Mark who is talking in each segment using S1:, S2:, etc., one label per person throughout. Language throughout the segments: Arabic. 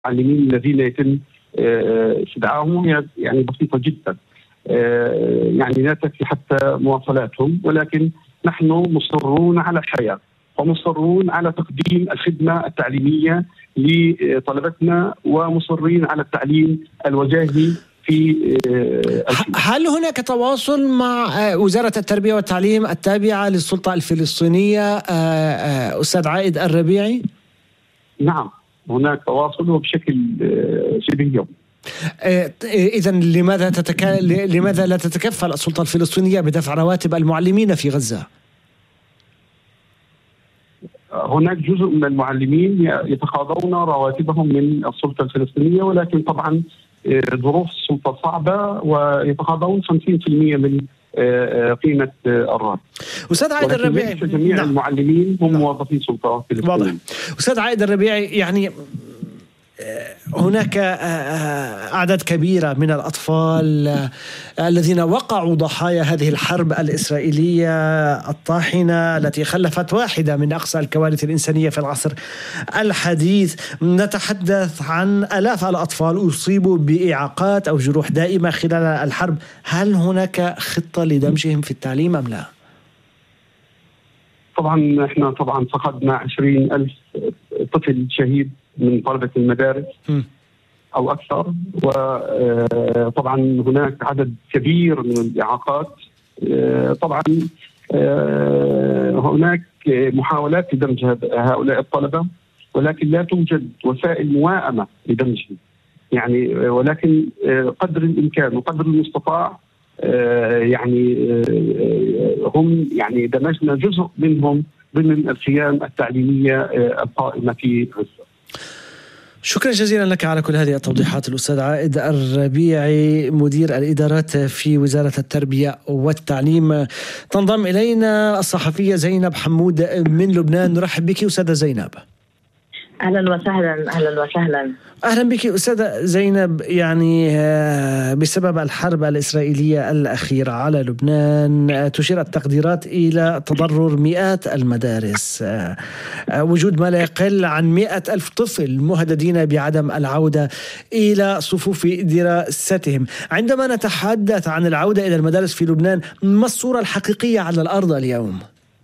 S1: المعلمين الذين يتم استدعائهم هي يعني بسيطة جدا، يعني لا تكفي حتى مواصلاتهم، ولكن نحن مصرون على الحياة ومصرون على تقديم الخدمة التعليمية لطلبتنا ومصرين على التعليم الوجاهي في
S2: هل هناك تواصل مع وزارة التربية والتعليم التابعة للسلطة الفلسطينية أستاذ عائد الربيعي؟
S1: نعم، هناك تواصل وبشكل شبه يومي.
S2: إذن لماذا لا تتكفل السلطة الفلسطينية بدفع رواتب المعلمين في غزة؟
S1: هناك جزء من المعلمين يتقاضون رواتبهم من السلطة الفلسطينية، ولكن طبعا ظروف السلطة صعبة ويتقاضون 50% من قيمة الراتب.
S2: أستاذ عائد الربيعي،
S1: جميع المعلمين هم موظفين سلطة فلسطينية.
S2: واضح. أستاذ عائد الربيعي، يعني هناك أعداد كبيرة من الأطفال الذين وقعوا ضحايا هذه الحرب الإسرائيلية الطاحنة التي خلفت واحدة من أقصى الكوارث الإنسانية في العصر الحديث. نتحدث عن آلاف الأطفال أصيبوا بإعاقات أو جروح دائمة خلال الحرب. هل هناك خطة لدمجهم في التعليم أم لا؟
S1: طبعا احنا فقدنا 20,000 طفل شهيد من طلبة المدارس أو أكثر، وطبعا هناك عدد كبير من الإعاقات. طبعا هناك محاولات لدمج هؤلاء الطلبة، ولكن لا توجد وسائل موائمة لدمجهم، يعني ولكن قدر الإمكان وقدر المستطاع يعني هم يعني دمجنا جزء منهم ضمن الخيام التعليمية القائمة في غزة.
S2: شكرا جزيلا لك على كل هذه التوضيحات الأستاذ عائد الربيعي، مدير الإدارات في وزارة التربية والتعليم. تنضم إلينا الصحفية زينب حمود من لبنان. نرحب بك أستاذة زينب.
S3: أهلا وسهلا. أهلا وسهلا.
S2: أهلا بك أستاذة زينب. يعني بسبب الحرب الإسرائيلية الأخيرة على لبنان تشير التقديرات إلى تضرر مئات المدارس، وجود ما لا يقل عن 100,000 طفل مهددين بعدم العودة إلى صفوف دراستهم. عندما نتحدث عن العودة إلى المدارس في لبنان، ما الصورة الحقيقية على الأرض اليوم؟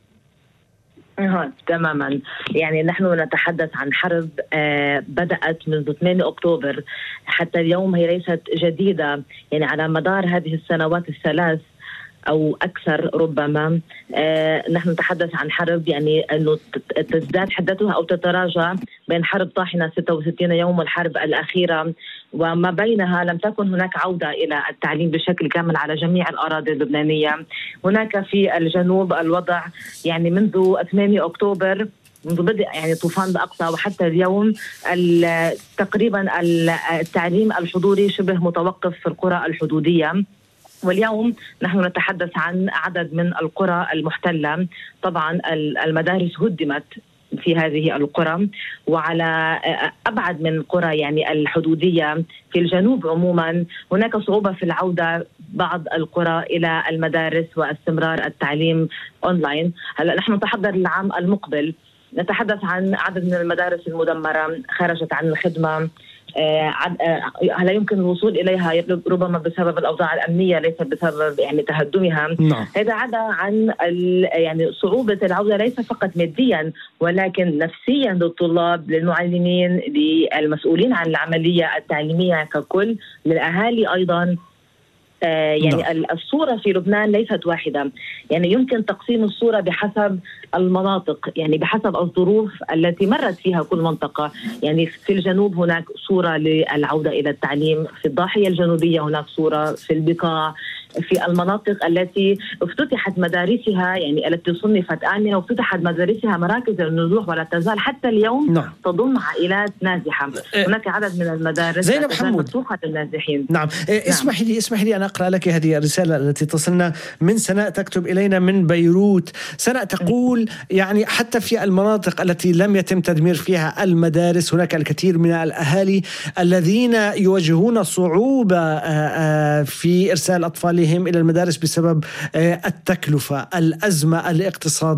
S3: تماما، يعني نحن نتحدث عن حرب بدأت منذ 8 أكتوبر حتى اليوم، هي ليست جديدة. يعني على مدار هذه السنوات الثلاث أو أكثر ربما نحن نتحدث عن حرب يعني أنه تزداد حدتها أو تتراجع بين حرب طاحنة 66 يوم والحرب الأخيرة، وما بينها لم تكن هناك عودة إلى التعليم بشكل كامل على جميع الأراضي اللبنانية. هناك في الجنوب الوضع يعني منذ 8 أكتوبر، منذ بدء يعني طوفان الأقصى وحتى اليوم تقريبا التعليم الحضوري شبه متوقف في القرى الحدودية. واليوم نحن نتحدث عن عدد من القرى المحتلة. طبعا المدارس هدمت في هذه القرى، وعلى أبعد من القرى يعني الحدودية في الجنوب عموما هناك صعوبة في العودة بعض القرى إلى المدارس واستمرار التعليم أونلاين. هلأ نحن نتحضر للعام المقبل، نتحدث عن عدد من المدارس المدمرة خرجت عن الخدمة، لا يمكن الوصول إليها ربما بسبب الأوضاع الأمنية ليس بسبب يعني تهدمها. هذا عدا عن يعني صعوبة العودة ليس فقط ماديا ولكن نفسيا للطلاب، للمعلمين، للمسؤولين عن العملية التعليمية ككل، للأهالي أيضا. يعني الصورة في لبنان ليست واحدة، يعني يمكن تقسيم الصورة بحسب المناطق، يعني بحسب الظروف التي مرت فيها كل منطقة. يعني في الجنوب هناك صورة للعودة إلى التعليم، في الضاحية الجنوبية هناك صورة، في البقاع، في المناطق التي افتتحت مدارسها يعني التي صنفت آمنة وافتتحت مدارسها مراكز للنزوح ولا تزال حتى اليوم تضم عائلات نازحة. هناك عدد من المدارس
S2: زينب حمود
S3: مفتوحة للنازحين.
S2: نعم. اسمح لي أن أقرأ لك هذه الرسالة التي تصلنا من سناء، تكتب إلينا من بيروت. سناء تقول يعني حتى في المناطق التي لم يتم تدمير فيها المدارس هناك الكثير من الأهالي الذين يواجهون صعوبة في إرسال أطفالهم إلى المدارس بسبب التكلفة. الأزمة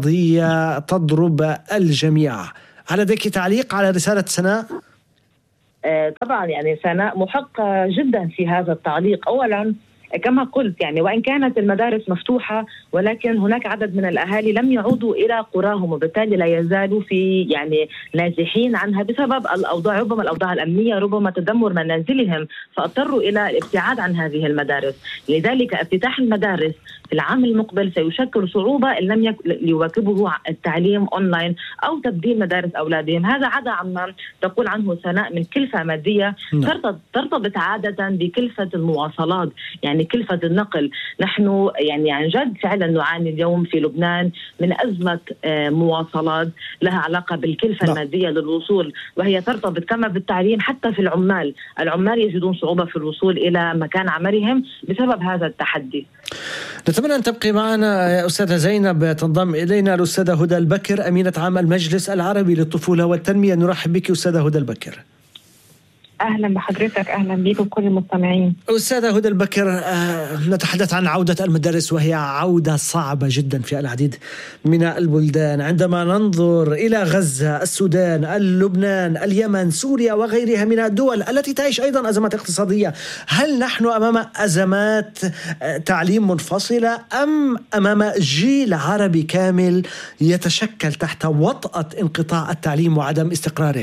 S2: الاقتصادية تضرب الجميع. هل لديك تعليق على رسالة سناء؟
S3: طبعا يعني سناء محقة جدا في هذا التعليق. أولا كما قلت يعني وإن كانت المدارس مفتوحة ولكن هناك عدد من الأهالي لم يعودوا إلى قراهم، وبالتالي لا يزالوا في يعني نازحين عنها بسبب الأوضاع، ربما الأوضاع الأمنية، ربما تدمر منازلهم، فاضطروا إلى الابتعاد عن هذه المدارس. لذلك افتتاح المدارس في العام المقبل سيشكل صعوبة إن لم يواكبه التعليم أونلاين أو تبديل مدارس أولادهم. هذا عدا عما تقول عنه سناء من كلفة مادية ترتبط عادة بكلفة المواصلات، يعني كلفة النقل. نحن يعني عن جد فعلا نعاني اليوم في لبنان من أزمة مواصلات لها علاقة بالكلفة المادية للوصول، وهي ترتبط كما بالتعليم حتى في العمال يجدون صعوبة في الوصول إلى مكان عملهم بسبب هذا التحدي.
S2: نتمنى أن تبقي معنا يا أستاذة زينب. تنضم إلينا الأستاذة هدى البكر، أمينة عام المجلس العربي للطفولة والتنمية. نرحب بك أستاذة هدى البكر.
S4: أهلا بحضرتك، أهلا بك وكل المستمعين.
S2: أستاذة هدى البكر، نتحدث عن عودة المدارس وهي عودة صعبة جدا في العديد من البلدان. عندما ننظر إلى غزة، السودان، لبنان، اليمن، سوريا وغيرها من الدول التي تعيش أيضا أزمات اقتصادية، هل نحن أمام أزمات تعليم منفصلة أم أمام جيل عربي كامل يتشكل تحت وطأة انقطاع التعليم وعدم استقراره؟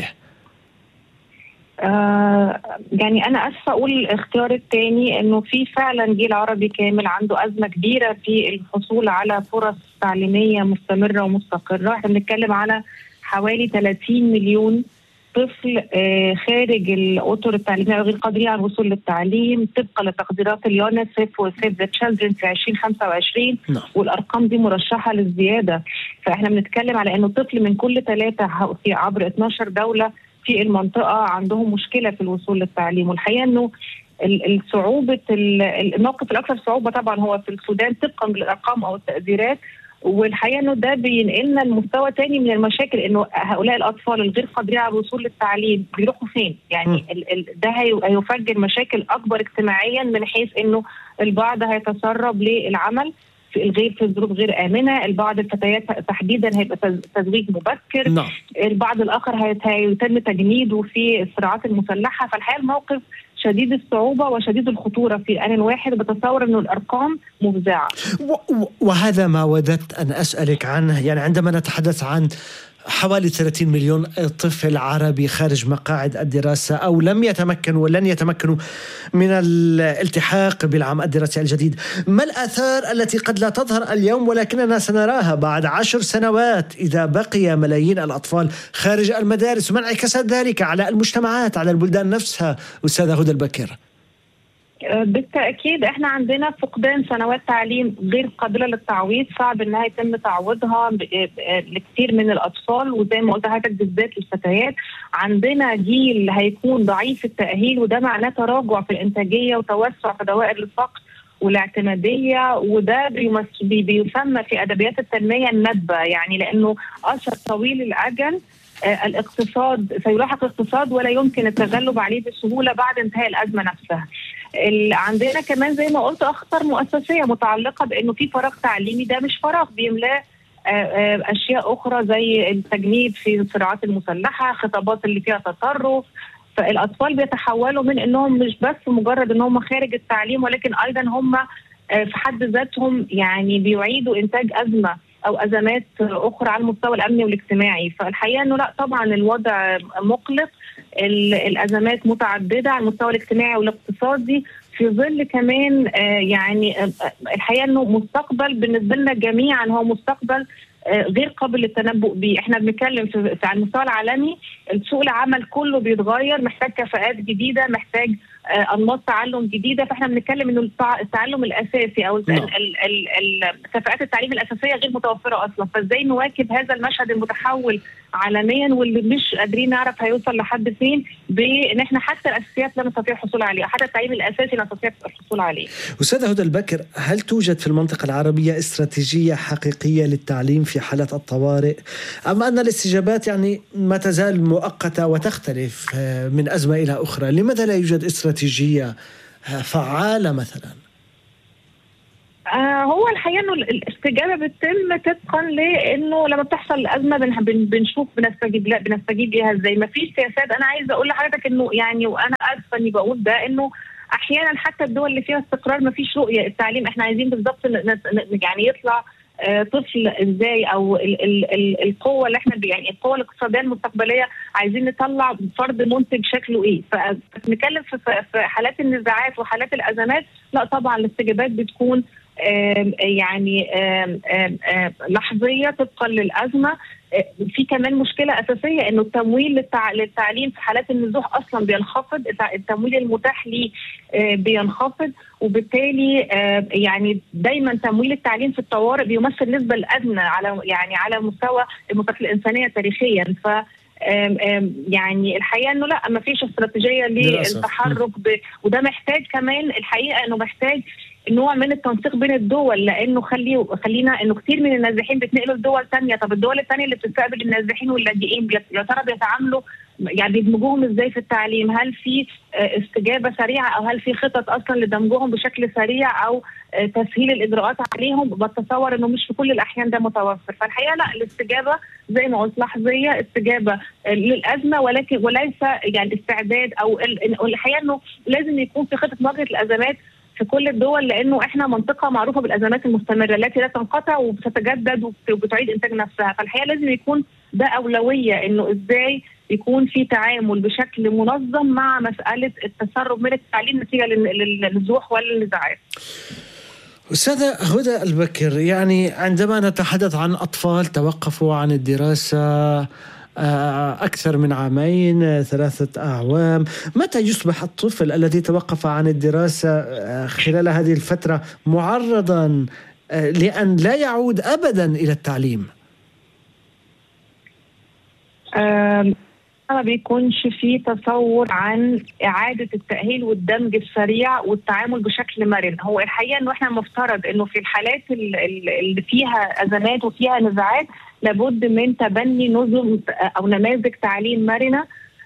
S4: يعني أنا أسفة أقول الاختيار الثاني، إنه في فعلا جيل عربي كامل عنده أزمة كبيرة في الحصول على فرص تعليمية مستمرة ومستقرة. احنا بنتكلم على حوالي 30 مليون طفل خارج الأطر التعليمية وغير قادرين على الوصول للتعليم طبقا لتقديرات اليونيسف وسيف ذا تشيلدرن في 2025. والأرقام دي مرشحة للزيادة. فاحنا بنتكلم على إنه طفل من كل 3 في عبر 12 دولة في المنطقة عندهم مشكلة في الوصول للتعليم. والحقيقة أنه الصعوبة الموقف الأكثر صعوبة طبعا هو في السودان طبقا بالأرقام أو التقديرات. والحقيقة أنه ده بينقلنا لمستوى تاني من المشاكل، أنه هؤلاء الأطفال الغير قادرين على الوصول للتعليم بيروحوا فين؟ يعني ده هيفجر مشاكل أكبر اجتماعيا، من حيث أنه البعض هيتسرب للعمل في الظروف غير آمنة، البعض الفتيات تحديدا هيبقى تزويج مبكر، البعض الآخر هيتم تجنيده في الصراعات المسلحة. فالحقيقة الموقف شديد الصعوبة وشديد الخطورة في آن واحد. بتصور أنه الأرقام مفزعة.
S2: وهذا ما وددت أن أسألك عنه. يعني عندما نتحدث عن حوالي 30 مليون طفل عربي خارج مقاعد الدراسة أو لم يتمكنوا ولن يتمكنوا من الالتحاق بالعام الدراسي الجديد، ما الآثار التي قد لا تظهر اليوم ولكننا سنراها بعد 10 سنوات إذا بقي ملايين الأطفال خارج المدارس، وما انعكاسات ذلك على المجتمعات، على البلدان نفسها؟ أستاذة هدى البكر.
S4: بالتأكيد احنا عندنا فقدان سنوات تعليم غير قابلة للتعويض، صعب انها يتم تعويضها لكثير من الأطفال، وزي ما قلت لحضرتك بالذات للفتيات. عندنا جيل هيكون ضعيف التأهيل، وده معناه تراجع في الإنتاجية وتوسع في دوائر الفقر والاعتمادية، وده بيسمى في أدبيات التنمية الندبة، يعني لأنه أثر طويل الأجل. الاقتصاد سيلاحق الاقتصاد ولا يمكن التغلب عليه بسهولة بعد انتهاء الأزمة نفسها. عندنا كمان زي ما قلت أخطر مؤسسية متعلقة بأنه في فراغ تعليمي، ده مش فراغ بيملاه أشياء أخرى زي التجنيد في الصراعات المسلحة، خطابات اللي فيها تطرف. فالأطفال بيتحولوا من أنهم مش بس مجرد أنهم خارج التعليم، ولكن أيضا هم في حد ذاتهم يعني بيعيدوا إنتاج أزمة أو أزمات أخرى على المستوى الأمني والاجتماعي. فالحقيقة أنه لا، طبعا الوضع مقلق، الأزمات متعددة على المستوى الاجتماعي والاقتصادي، في ظل كمان يعني الحقيقة أنه مستقبل بالنسبة لنا جميعا هو مستقبل غير قابل للتنبؤ به. احنا بنتكلم على المستوى العالمي، سوق العمل كله بيتغير، محتاج كفاءات جديدة، محتاج انماط تعلم جديده. فاحنا بنتكلم انه التعلم الاساسي او كفاءات التعليم الاساسيه غير متوفره اصلا. فازاي نواكب هذا المشهد المتحول عالميا واللي مش قادرين نعرف هيوصل لحد فين، بان احنا حتى الاساسيات لا نستطيع الحصول عليها، حتى التعليم الاساسي لا نستطيع الحصول عليه.
S2: أستاذة هدى البكر، هل توجد في المنطقه العربيه استراتيجيه حقيقيه للتعليم في حالة الطوارئ، أم أن الاستجابات يعني ما تزال مؤقتة وتختلف من أزمة إلى أخرى؟ لماذا لا يوجد استراتيجية فعالة مثلا؟
S4: هو الحقيقه انه الاستجابه بتتم طبقا لانه لما بتحصل ازمه بنشوف بنستجيب ليها ازاي. ما فيش سياسات. انا عايزه اقول لحضرتك انه يعني، وانا اسفه اني بقول ده، انه احيانا حتى الدول اللي فيها استقرار ما فيش رؤيه. التعليم احنا عايزين بالضبط يعني يطلع طفل ازاي، او القوه اللي احنا يعني القوه الاقتصاديه المستقبليه عايزين نطلع فرد منتج شكله ايه. فنتكلم في حالات النزاعات وحالات الازمات، لا طبعا الاستجابات بتكون يعني لحظيه طبقا للازمه. في كمان مشكله اساسيه انه التمويل للتعليم في حالات النزوح اصلا بينخفض، التمويل المتاح ليه بينخفض، وبالتالي يعني دايما تمويل التعليم في الطوارئ بيمثل النسبه الادنى على مستوى المصالح الانسانيه تاريخيا. ف يعني الحقيقه انه لا، ما فيش استراتيجيه للتحرك وده محتاج كمان الحقيقه انه محتاج نوع من التنسيق بين الدول، لانه خلينا انه كثير من النازحين بيتنقلوا لدول ثانيه. طب الدول الثانيه اللي بتستقبل النازحين واللاجئين يا ترى بيتعاملوا يعني بيدمجوهم ازاي في التعليم؟ هل في استجابه سريعه، او هل في خطط اصلا لدمجهم بشكل سريع، او تسهيل الاجراءات عليهم؟ بتصور انه مش في كل الاحيان ده متوفر. فالحقيقه لا، الاستجابه زي ما قلت لحظيه، استجابه للازمه، وليس يعني استعداد، او الحقيقه انه لازم يكون في خطه مواجهه الازمات في كل الدول، لانه احنا منطقه معروفه بالازمات المستمره التي لا تنقطع وبتتجدد وبتعيد انتاج نفسها. فالحقيقه لازم يكون ده اولويه، انه ازاي يكون في تعامل بشكل منظم مع مساله التسرب من التعليم نتيجه للنزوح والنزاعات.
S2: أستاذة هدى البكر، يعني عندما نتحدث عن أطفال توقفوا عن الدراسة أكثر من عامين 3 أعوام، متى يصبح الطفل الذي توقف عن الدراسة خلال هذه الفترة معرضا لأن لا يعود أبدا إلى التعليم؟
S4: ما بيكونش في تصور عن إعادة التأهيل والدمج السريع والتعامل بشكل مرن. هو الحقيقة إنه إحنا مفترض إنه في الحالات اللي فيها أزمات وفيها نزاعات لابد من تبني نظم أو نماذج تعليم مرنة،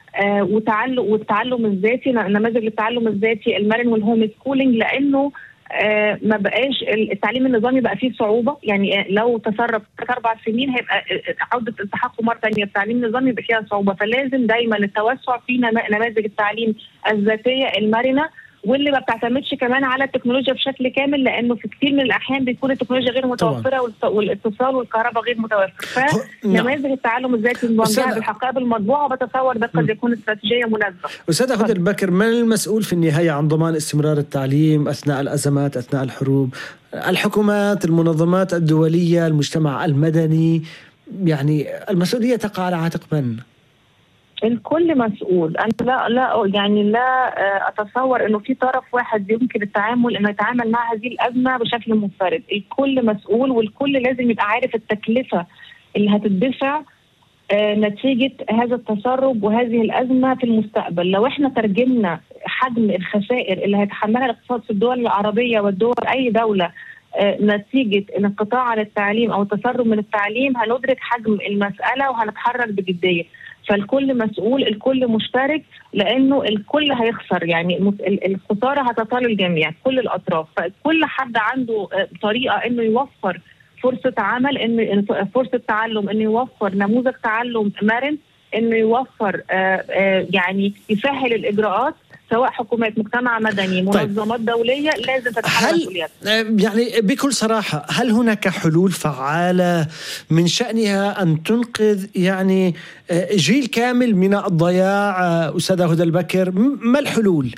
S4: والتعلم الذاتي، نماذج للتعلم الذاتي المرن والهوم سكولينج، لأنه ما بقاش التعليم النظامي بقى فيه صعوبة. يعني لو تسرب 4 سنين هيبقى عودة التحقه مرة ثانية. التعليم النظامي بقى فيها صعوبة، فلازم دايما التوسع في نماذج التعليم الذاتية المرنة، واللي ما بتعتمدش كمان على التكنولوجيا بشكل كامل، لانه في كثير من الاحيان بيكون التكنولوجيا غير متوفره والاتصال والكهرباء غير متوفر. فنماذج التعلم الذاتي الموجهه بالحقائب المطبوعه بتصور ده قد يكون استراتيجيه مناسبه.
S2: استاذه هدى البكر، من المسؤول في النهايه عن ضمان استمرار التعليم اثناء الازمات، اثناء الحروب؟ الحكومات، المنظمات الدوليه، المجتمع المدني؟ يعني المسؤوليه تقع على عاتق من؟
S4: الكل مسؤول. أنا لا أتصور إنه في طرف واحد يمكن إنه يتعامل مع هذه الأزمة بشكل منفرد. الكل مسؤول، والكل لازم يبقى عارف التكلفة اللي هتدفع نتيجة هذا التسرب وهذه الأزمة في المستقبل. لو إحنا ترجمنا حجم الخسائر اللي هيتحملها الاقتصاد في الدول العربية والدول أي دولة نتيجة انقطاع عن التعليم أو التسرب من التعليم، هندرك حجم المسألة وهنتحرك بجدية. فالكل مسؤول، الكل مشترك، لأنه الكل هيخسر. يعني الخسارة هتطال الجميع، كل الأطراف. فكل حد عنده طريقة إنه يوفر فرصة عمل، إنه فرصة تعلم، إنه يوفر نموذج تعلم مرن، إنه يوفر يعني يسهل الإجراءات، سواء حكومات، مجتمع مدني، منظمات دولية، لازم تتحمل مسؤوليات.
S2: يعني بكل صراحة، هل هناك حلول فعالة من شأنها أن تنقذ يعني جيل كامل من الضياع؟ أستاذة هدى البكر، ما الحلول؟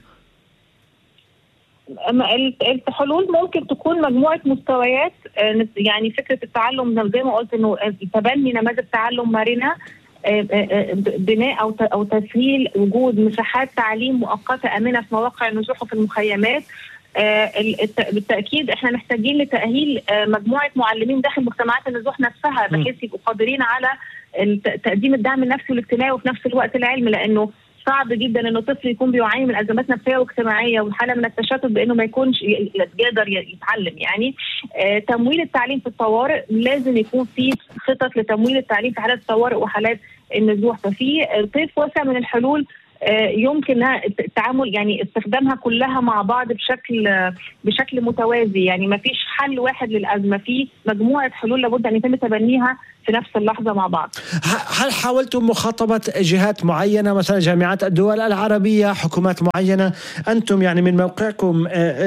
S4: الحلول ممكن تكون مجموعة مستويات. يعني فكرة التعلم زي ما قلت، إنه تبني نماذج تعلم مرنة، بناء أو تسهيل وجود مساحات تعليم مؤقتة آمنة في مواقع النزوح وفي المخيمات. بالتأكيد احنا محتاجين لتأهيل مجموعة معلمين داخل مجتمعات النزوح نفسها، بحيث يبقوا قادرين على تقديم الدعم النفسي والاجتماعي وفي نفس الوقت العلمي، لأنه صعب جدا انه طفل يكون بيعاني من ازمات نفسيه واجتماعيه وحاله من التشتت بانه ما يكونش يقدر يتعلم. يعني تمويل التعليم في الطوارئ، لازم يكون في خطط لتمويل التعليم في حالات الطوارئ وحالات النزوح. ففي طيف واسع من الحلول يمكن التعامل يعني استخدامها كلها مع بعض بشكل متوازي. يعني ما فيش حل واحد للأزمة، في مجموعة حلول لابد أن يتم تبنيها في نفس اللحظة مع بعض.
S2: هل حاولتم مخاطبة جهات معينة مثلا جامعات الدول العربية، حكومات معينة؟ أنتم يعني من موقعكم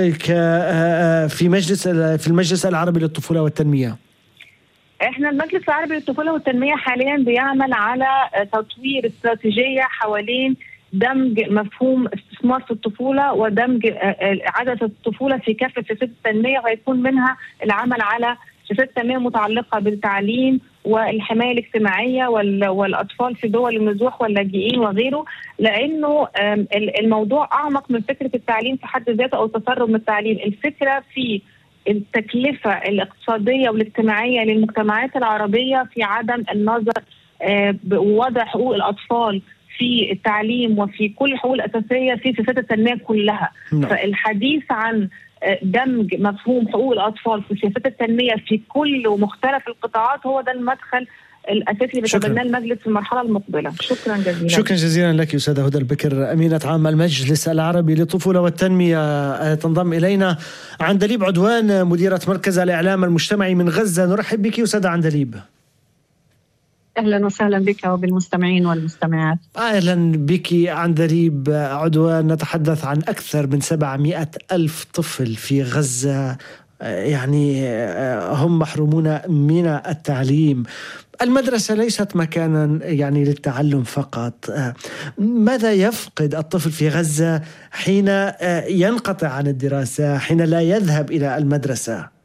S2: في المجلس العربي للطفولة والتنمية.
S4: احنا المجلس العربي للطفولة والتنمية حاليا بيعمل على تطوير استراتيجية حوالين دمج مفهوم استثمار في الطفولة ودمج عدد الطفولة في كافة سياسات التنمية، وهيكون منها العمل على سياسات تنمية متعلقة بالتعليم والحماية الاجتماعية والأطفال في دول النزوح واللاجئين وغيره، لأنه الموضوع أعمق من فكرة التعليم في حد ذاته أو التسرب من التعليم. الفكرة في التكلفة الاقتصادية والاجتماعية للمجتمعات العربية في عدم النظر بوضع حقوق الأطفال في التعليم وفي كل الحقوق الأساسية في سياسات التنمية كلها. فالحديث عن دمج مفهوم حقوق الأطفال في سياسات التنمية في كل ومختلف القطاعات هو ده المدخل الأساسي اللي بيتبناه المجلس في المرحلة المقبلة. شكرا جزيلا.
S2: شكرا جزيلا لك أستاذة هدى البكر، أمينة عام المجلس العربي للطفولة والتنمية. تنضم إلينا عندليب عدوان، مديرة مركز الإعلام المجتمعي من غزة. نرحب بك أستاذة عندليب.
S5: أهلا وسهلا بك وبالمستمعين والمستمعات.
S2: أهلا بك عندليب عدوان. نتحدث عن أكثر من 700,000 طفل في غزة، يعني هم محرومون من التعليم. المدرسة ليست مكانا يعني للتعلم فقط. ماذا يفقد الطفل في غزة حين ينقطع عن الدراسة، حين لا يذهب إلى المدرسة؟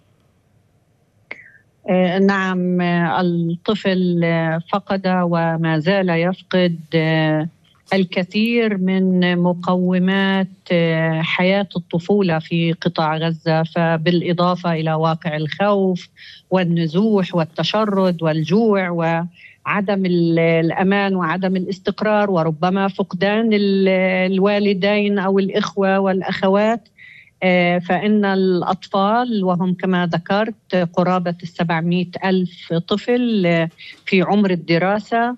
S5: نعم، الطفل فقد وما زال يفقد الكثير من مقومات حياة الطفولة في قطاع غزة، فبالإضافة إلى واقع الخوف والنزوح والتشرد والجوع وعدم الأمان وعدم الاستقرار وربما فقدان الوالدين أو الإخوة والأخوات، فإن الأطفال وهم كما ذكرت قرابة 700,000 طفل في عمر الدراسة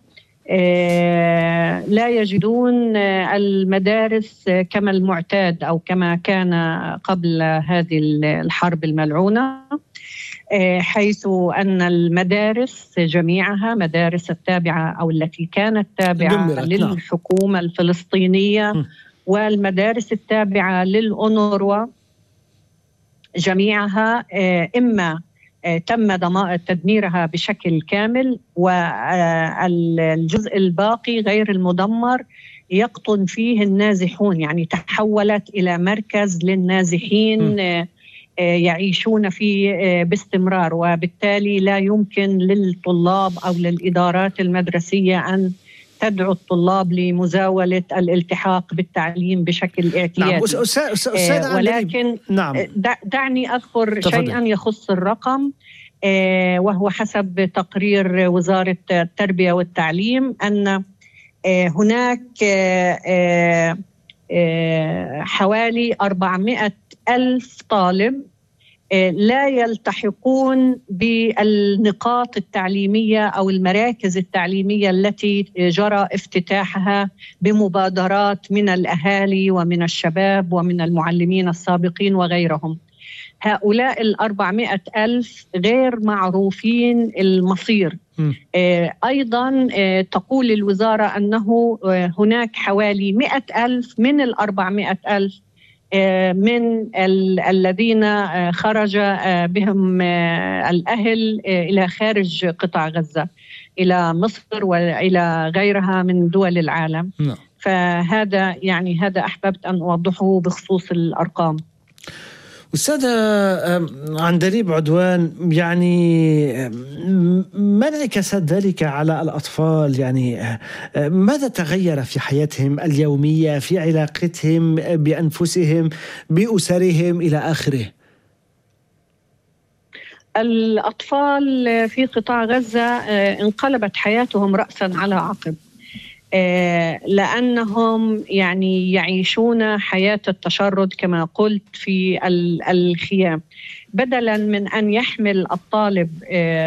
S5: لا يجدون المدارس كما المعتاد أو كما كان قبل هذه الحرب الملعونة، حيث أن المدارس جميعها مدارس التابعة أو التي كانت تابعة للحكومة الفلسطينية والمدارس التابعة للأونروا جميعها إما تم تدميرها بشكل كامل، والجزء الباقي غير المدمر يقطن فيه النازحون، يعني تحولت إلى مركز للنازحين يعيشون فيه باستمرار، وبالتالي لا يمكن للطلاب أو للإدارات المدرسية أن تدعو الطلاب لمزاولة الالتحاق بالتقليم بشكل اعتيادي.
S2: نعم.
S5: ولكن
S2: نعم.
S5: دعني أذكر شيئا يخص الرقم، وهو حسب تقرير وزارة التربية والتعليم أن هناك حوالي 400,000 طالب لا يلتحقون بالنقاط التعليمية أو المراكز التعليمية التي جرى افتتاحها بمبادرات من الأهالي ومن الشباب ومن المعلمين السابقين وغيرهم. هؤلاء 400,000 غير معروفين المصير. أيضا تقول الوزارة أنه هناك حوالي 100,000 من 400,000 من الذين خرج بهم الأهل إلى خارج قطاع غزة إلى مصر وإلى غيرها من دول العالم. فهذا يعني هذا أحببت أن أوضحه بخصوص الأرقام.
S2: أستاذة عندليب عدوان، يعني ما انعكس ذلك على الأطفال؟ يعني ماذا تغير في حياتهم اليومية، في علاقتهم بأنفسهم بأسرهم إلى آخره؟
S5: الأطفال في قطاع غزة انقلبت حياتهم رأسا على عقب، لأنهم يعني يعيشون حياة التشرد كما قلت في الخيام، بدلا من أن يحمل الطالب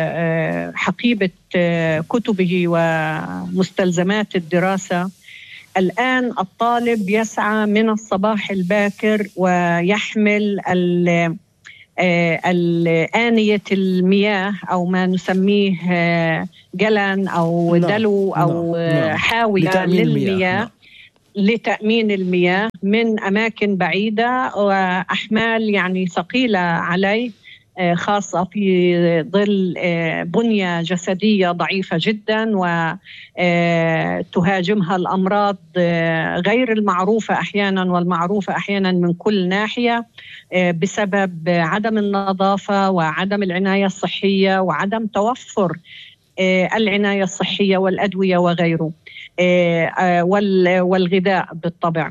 S5: حقيبة كتبه ومستلزمات الدراسة الآن الطالب يسعى من الصباح الباكر ويحمل آنية المياه أو ما نسميه جلن أو دلو أو حاوية للمياه لتأمين المياه من أماكن بعيدة، وأحمال يعني ثقيلة عليه، خاصة في ظل بنية جسدية ضعيفة جدا وتهاجمها الأمراض غير المعروفة أحيانا والمعروفة أحيانا من كل ناحية بسبب عدم النظافة وعدم العناية الصحية وعدم توفر العناية الصحية والأدوية وغيره والغذاء بالطبع.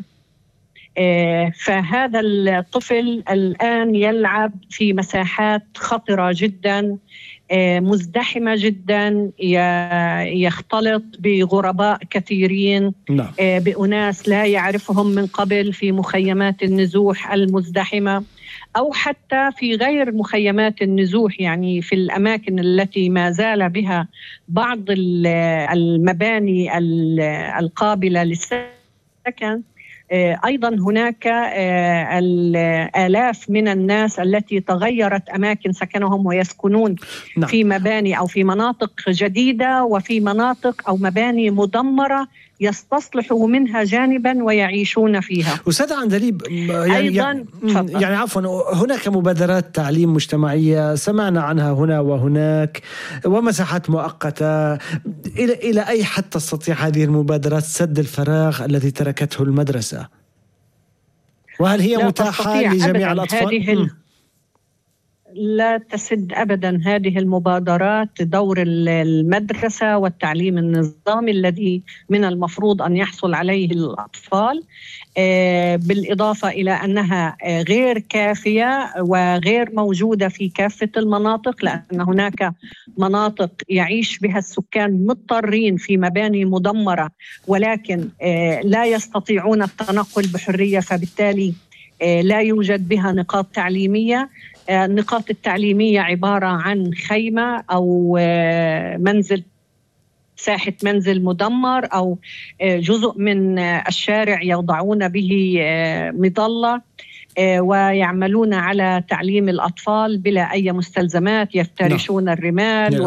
S5: فهذا الطفل الآن يلعب في مساحات خطرة جدا، مزدحمة جدا، يختلط بغرباء كثيرين، بأناس لا يعرفهم من قبل في مخيمات النزوح المزدحمة أو حتى في غير مخيمات النزوح، يعني في الأماكن التي ما زال بها بعض المباني القابلة للسكن. أيضا هناك الآلاف من الناس التي تغيرت أماكن سكنهم ويسكنون في مباني أو في مناطق جديدة وفي مناطق أو مباني مدمرة يستصلحوا منها جانبا ويعيشون فيها.
S2: أستاذ عندليب، يعني عفوا، هناك مبادرات تعليم مجتمعية سمعنا عنها هنا وهناك ومساحات مؤقتة، إلى أي حد تستطيع هذه المبادرات سد الفراغ الذي تركته المدرسة؟ وهل هي متاحة لجميع الأطفال؟
S5: لا تسد أبدا هذه المبادرات دور المدرسة والتعليم النظامي الذي من المفروض أن يحصل عليه الأطفال، بالإضافة إلى أنها غير كافية وغير موجودة في كافة المناطق، لأن هناك مناطق يعيش بها السكان مضطرين في مباني مدمرة ولكن لا يستطيعون التنقل بحرية، فبالتالي لا يوجد بها نقاط تعليمية. النقاط التعليمية عبارة عن خيمة أو منزل، ساحة منزل مدمر أو جزء من الشارع يوضعون به مظلة ويعملون على تعليم الأطفال بلا أي مستلزمات، يفترشون الرمال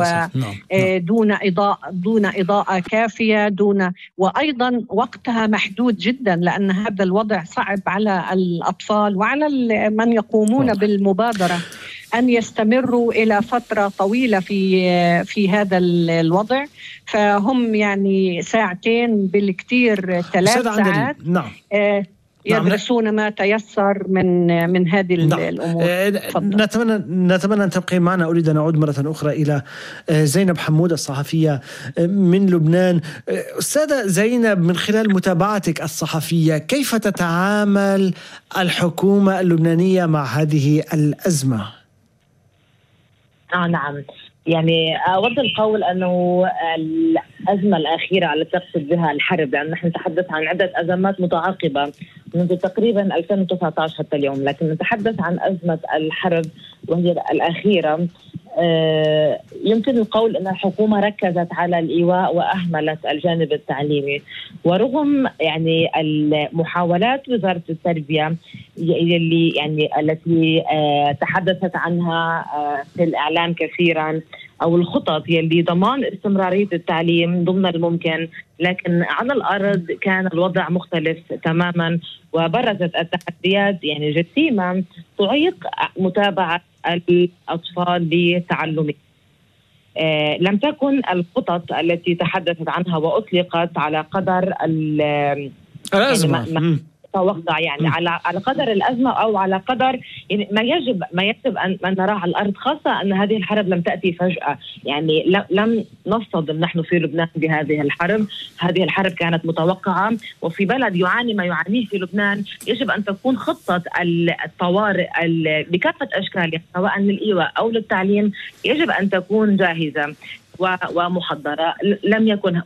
S5: دون إضاءة كافية، وأيضا وقتها محدود جدا، لأن هذا الوضع صعب على الأطفال وعلى من يقومون بالمبادرة أن يستمروا إلى فترة طويلة في هذا الوضع. فهم يعني ساعتين بالكثير 3 ساعات يدرسون ما تيسر من هذه الأمور.
S2: نتمنى أن تبقي معنا. أريد أن أعود مرة أخرى إلى زينب حمود الصحفية من لبنان. أستاذة زينب، من خلال متابعتك الصحفية كيف تتعامل الحكومة اللبنانية مع هذه الأزمة؟
S3: نعم، يعني أود القول أنه الأزمة الأخيرة التي تقصد بها الحرب، لأن نحن نتحدث عن عدة أزمات متعاقبة منذ تقريبا 2019 حتى اليوم، لكن نتحدث عن أزمة الحرب وهي الأخيرة. يمكن القول أن الحكومة ركزت على الإيواء وأهملت الجانب التعليمي، ورغم يعني المحاولات وزارة التربية التي تحدثت عنها في الإعلام كثيرا، أو الخطط يلي ضمان استمرارية التعليم ضمن الممكن، لكن على الأرض كان الوضع مختلف تماما، وبرزت التحديات يعني جسيمة تعيق متابعة الأطفال لتعلمهم. لم تكن الخطط التي تحدثت عنها وأطلقت على قدر
S2: الأزمة،
S3: يعني على قدر الأزمة أو على قدر يعني ما يجب أن نراه على الأرض، خاصة أن هذه الحرب لم تأتي فجأة. يعني لم نصطدم نحن في لبنان بهذه الحرب. هذه الحرب كانت متوقعة، وفي بلد يعاني ما يعانيه في لبنان يجب أن تكون خطة الطوارئ بكافة أشكالها سواء للإيواء أو للتعليم يجب أن تكون جاهزة ومحضرة. لم يكن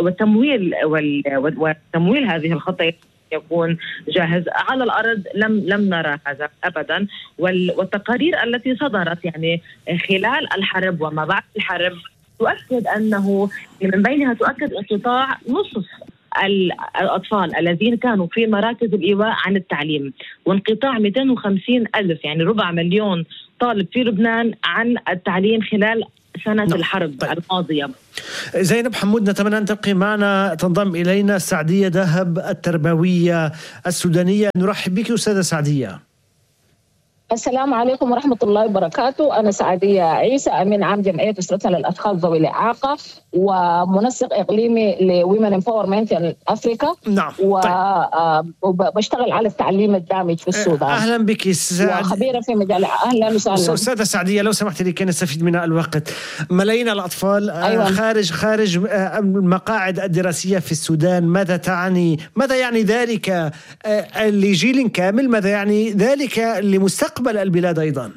S3: والتمويل هذه الخطة يكون جاهز على الأرض. لم نرى هذا أبدا. والتقارير التي صدرت يعني خلال الحرب وما بعد الحرب تؤكد أنه من بينها تؤكد انقطاع نصف الأطفال الذين كانوا في مراكز الإيواء عن التعليم، وانقطاع 250 ألف يعني 400,000 طالب في لبنان عن التعليم خلال سنة الحرب الماضية.
S2: زينب حمود، نتمنى أن تبقي معنا. تنضم إلينا سعدية دهب التربوية السودانية. نرحب بك أستاذة سعدية.
S6: السلام عليكم ورحمة الله وبركاته. أنا سعدية عيسى، أمين عام جمعية أسرتنا للأطفال ذوي الإعاقة ومنسق إقليمي لويمن امباورمنت أفريقيا.
S2: نعم.
S6: وبشتغل على التعليم الدامج في السودان.
S2: أهلا بك
S6: وخبيرة في مجال. أهلا وسهلا.
S2: أستاذة سعدية، لو سمحت لي كي نستفيد من الوقت. ملايين الأطفال أيوة. خارج المقاعد الدراسية في السودان. ماذا يعني ذلك لجيل كامل؟ ماذا يعني ذلك لمستقبل البلاد أيضا؟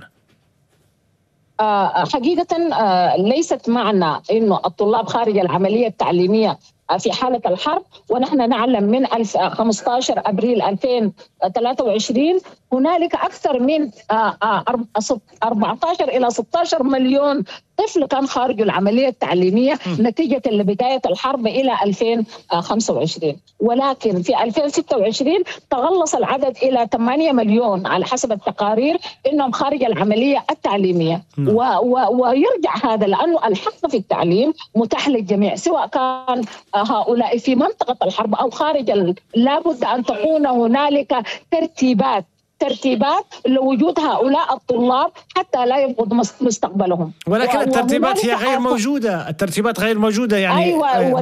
S6: حقيقة ليست معنا إنه الطلاب خارج العملية التعليمية في حالة الحرب، ونحن نعلم من 15 أبريل 2023 هنالك أكثر من 14 إلى 16 مليون طفل كان خارج العملية التعليمية نتيجة لبداية الحرب إلى 2025. ولكن في 2026 تغلص العدد إلى 8 مليون على حسب التقارير إنهم خارج العملية التعليمية. ويرجع هذا لأنه الحق في التعليم متاح للجميع، سواء كان هؤلاء في منطقة الحرب أو خارج. لابد أن تكون هنالك ترتيبات لوجود هؤلاء الطلاب حتى لا يفقد مستقبلهم.
S2: ولكن الترتيبات هي غير موجودة. الترتيبات غير موجودة يعني.
S6: أيوة.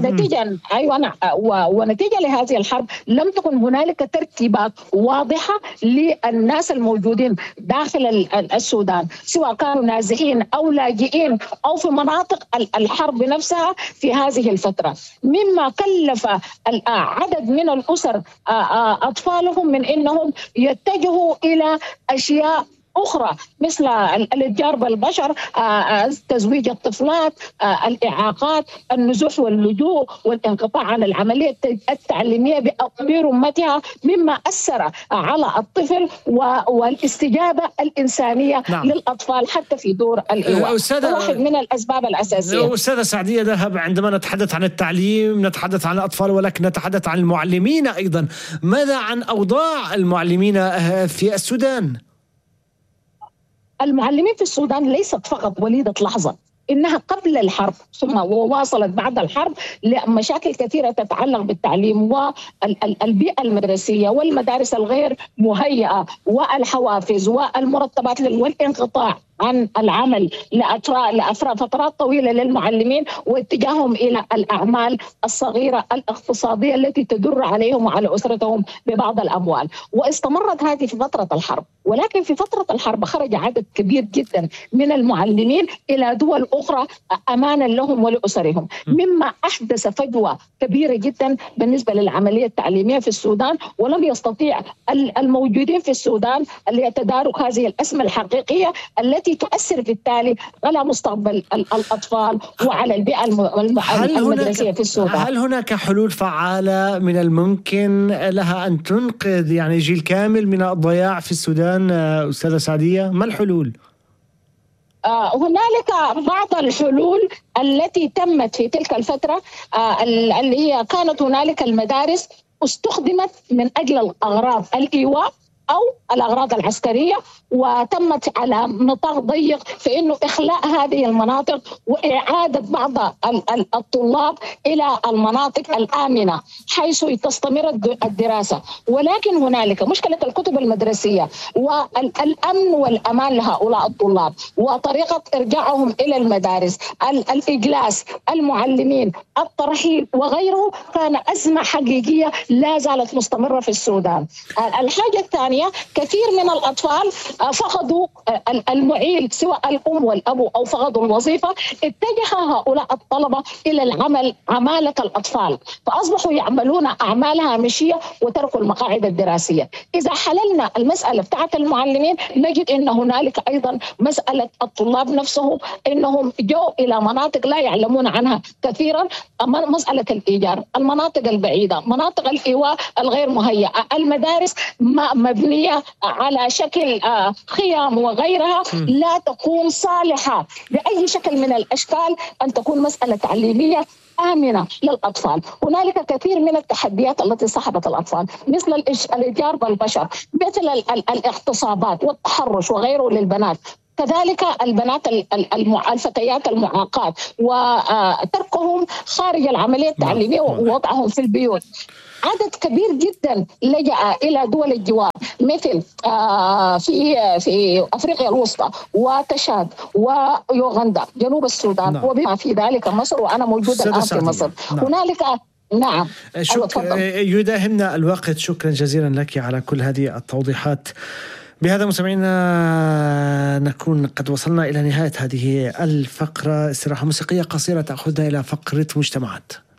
S6: ونتيجة لهذه الحرب لم تكن هنالك ترتيبات واضحة للناس الموجودين داخل السودان، سواء كانوا نازحين أو لاجئين أو في مناطق الحرب نفسها في هذه الفترة، مما كلف عدد من الأسر أطفالهم من أنهم يتجهوا إلى أشياء أخرى مثل الإتجار بالبشر، تزويج الطفلات، الإعاقات، النزوح واللجوء والانقطاع عن العملية التعليمية برمتها، مما أثر على الطفل والاستجابة الإنسانية للأطفال حتى في دور الإيواء. واحد من الأسباب الأساسية.
S2: أستاذة سعدية دهب، عندما نتحدث عن التعليم نتحدث عن الأطفال، ولكن نتحدث عن المعلمين أيضا. ماذا عن أوضاع المعلمين في السودان؟
S6: المعلمين في السودان ليست فقط وليدة لحظة، إنها قبل الحرب ثم وواصلت بعد الحرب لمشاكل كثيرة تتعلق بالتعليم والبيئة المدرسية والمدارس الغير مهيئة والحوافز والمرتبات والانقطاع عن العمل لفترات طويلة للمعلمين واتجاههم إلى الأعمال الصغيرة الاقتصادية التي تدر عليهم وعلى أسرتهم ببعض الأموال. واستمرت هذه في فترة الحرب، ولكن في فترة الحرب خرج عدد كبير جدا من المعلمين إلى دول أخرى أمانا لهم ولأسرهم، مما أحدث فجوة كبيرة جدا بالنسبة للعملية التعليمية في السودان. ولم يستطيع الموجودين في السودان ليتدارك هذه الأزمة الحقيقية التي تؤثر بالتالي على مستقبل الأطفال وعلى البيئة المدرسية في السودان.
S2: هل هناك حلول فعالة من الممكن لها أن تنقذ يعني جيل كامل من الضياع في السودان أستاذة سعدية؟ ما الحلول؟
S6: هنالك بعض الحلول التي تمت في تلك الفترة، اللي هي كانت هنالك المدارس استخدمت من أجل الأغراض الإيواء أو الأغراض العسكرية، وتمت على نطاق ضيق في إنه إخلاء هذه المناطق وإعادة بعض الطلاب إلى المناطق الآمنة حيث تستمر الدراسة. ولكن هنالك مشكلة الكتب المدرسية والأمن والأمان لهؤلاء الطلاب وطريقة إرجاعهم إلى المدارس، الإجلاس، المعلمين، الترحيل وغيره، كان أزمة حقيقية لا زالت مستمرة في السودان. الحاجة الثانية، كثير من الأطفال فقدوا المعيل سواء الأم والأب أو فقدوا الوظيفة، اتجه هؤلاء الطلبة إلى العمل عمالة الأطفال، فأصبحوا يعملون أعمال هامشية وتركوا المقاعد الدراسية. إذا حللنا المسألة بتاعت المعلمين نجد أن هنالك أيضا مسألة الطلاب نفسهم، أنهم جو إلى مناطق لا يعلمون عنها كثيرا، مسألة الإيجار، المناطق البعيدة، مناطق الإيواء الغير مهيئة، المدارس مبنية تعليمية على شكل خيام وغيرها لا تكون صالحة بأي شكل من الأشكال أن تكون مسألة تعليمية آمنة للأطفال. هنالك كثير من التحديات التي صاحبت الأطفال، مثل الإتجار بالبشر، مثل الاغتصابات والتحرش وغيره للبنات، كذلك البنات الفتيات المعاقات وتركهم خارج العملية التعليمية ووضعهم في البيوت. عدد كبير جدا لجأ إلى دول الجوار مثل في أفريقيا الوسطى وتشاد ويوغندا جنوب السودان وبما في ذلك مصر، وأنا موجودة الآن في مصر. هنالك نعم.
S2: يداهمنا الوقت. شكرا جزيلا لك على كل هذه التوضيحات. بهذا مستمعينا نكون قد وصلنا إلى نهاية هذه الفقرة. استراحة موسيقية قصيرة تأخذنا إلى فقرة مجتمعات.